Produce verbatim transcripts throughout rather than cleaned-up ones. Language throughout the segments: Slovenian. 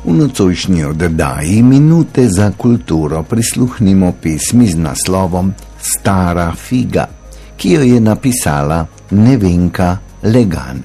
V nocojšnji oddaji Minute za kulturo prisluhnimo pesmi z naslovom Stara figa, ki jo je napisala Nevenka Legan.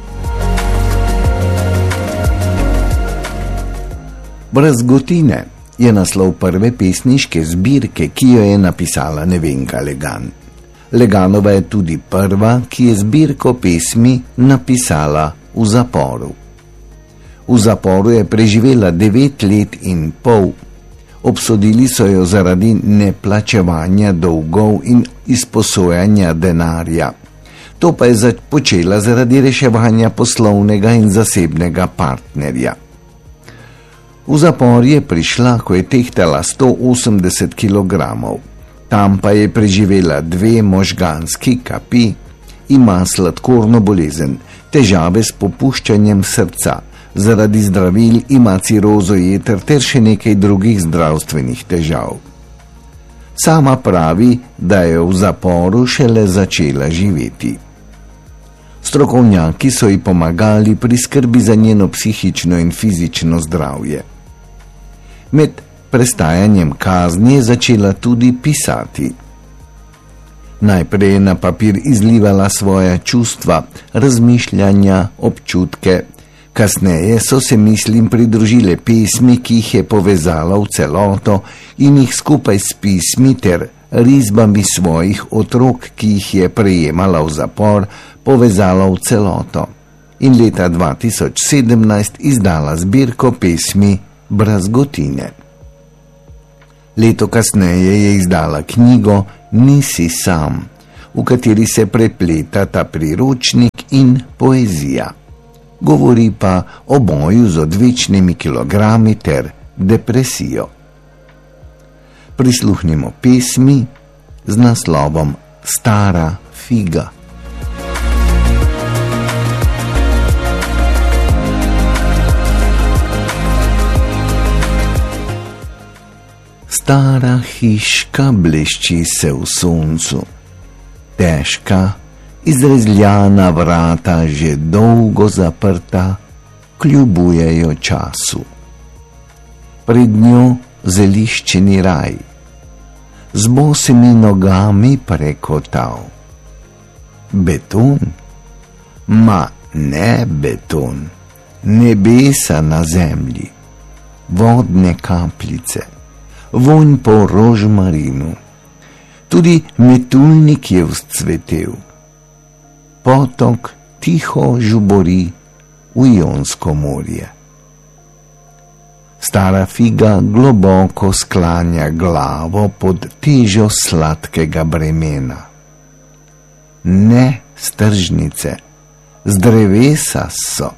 Brazgotine je naslov prve pesniške zbirke, ki jo je napisala Nevenka Legan. Leganova je tudi prva, ki je zbirko pesmi napisala v zaporu. V zaporu je preživela devet let in pol. Obsodili so jo zaradi neplačevanja dolgov in izposojanja denarja. To pa je počela zaradi reševanja poslovnega in zasebnega partnerja. V zapor je prišla, ko je tehtala sto osemdeset kilogramov. Tam pa je preživela dve možganski kapi, ima sladkorno bolezen, težave s popuščanjem srca, zaradi zdravil ima cirozo jeter ter še nekaj drugih zdravstvenih težav. Sama pravi, da je v zaporu šele začela živeti. Strokovnjaki so ji pomagali pri skrbi za njeno psihično in fizično zdravje. Med prestajanjem kazni je začela tudi pisati. Najprej je na papir izlivala svoja čustva, razmišljanja, občutke. Kasneje so se mislim pridružile pesmi, ki jih je povezala v celoto in jih skupaj s pismi ter risbami svojih otrok, ki jih je prejemala v zapor, povezala v celoto. In leta dva tisoč sedemnajst izdala zbirko pesmi Brazgotine. Leto kasneje je izdala knjigo Nisi sam, v kateri se prepletata priročnik in poezija. Govori pa o boju z odvečnimi kilogrami ter depresijo. Prisluhnimo pesmi z naslovom Stara figa. Stara hiška blešči se v soncu, težka, izrezljana vrata že dolgo zaprta, kljubujejo času. Pred njo zeliščeni raj, z bosimi nogami prekotal. Beton? Ma ne beton, nebesa na zemlji, vodne kapljice, vonj po rožmarinu, tudi metuljnik je vzcvetel. Potok tiho žubori v Jonsko morje. Stara figa globoko sklanja glavo pod težo sladkega bremena. Ne stržnice, z drevesa so.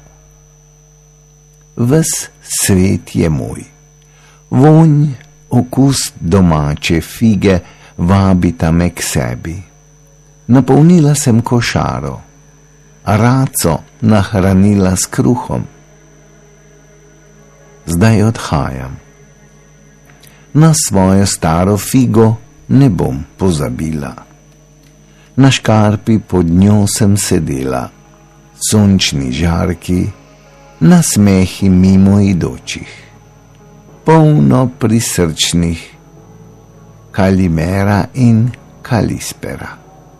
Ves svet je moj. Vonj, okus domače fige vabita me k sebi. Napolnila sem košaro, raco nahranila s kruhom. Zdaj odhajam. Na svojo staro figo ne bom pozabila. Na škarpi pod njo sem sedela, sončni žarki, nasmehi mimoidočih, polno prisrčnih Kalimera in Kalispera.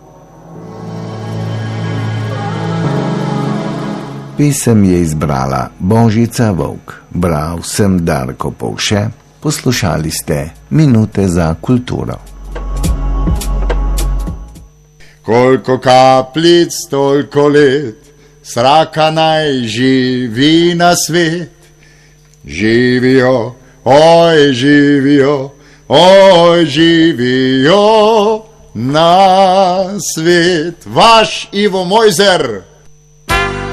Pesem je izbrala Božica Volk, bral sem Darko Povše, poslušali ste Minute za kulturo. Koliko kapljic, toliko let, sraka naj živi na svet. Živijo, oj živijo, oj živijo na svet. Vaš Ivo Mojzer.